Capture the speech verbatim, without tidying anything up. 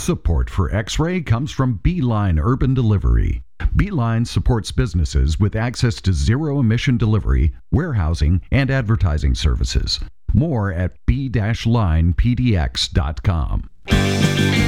Support for X-Ray comes from Beeline Urban Delivery. Beeline supports businesses with access to zero-emission delivery, warehousing, and advertising services. More at b dash line p d x dot com.